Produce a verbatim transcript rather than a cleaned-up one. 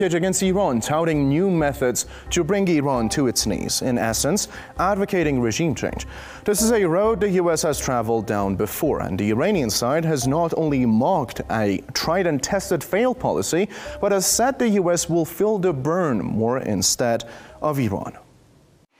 Against Iran, touting new methods to bring Iran to its knees, in essence, advocating regime change. This is a road the U S has traveled down before, and the Iranian side has not only mocked a tried and tested failed policy, but has said the U S will feel the burn more instead of Iran.